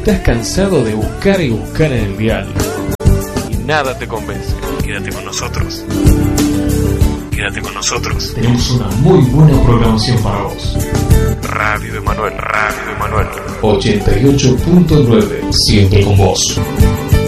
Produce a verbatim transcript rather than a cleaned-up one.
estás cansado de buscar y buscar en el dial y nada te convence, quédate con nosotros. Quédate con nosotros. Tenemos una muy buena programación para vos. Radio Emanuel, Radio Emanuel ochenta y ocho punto nueve, siempre con vos.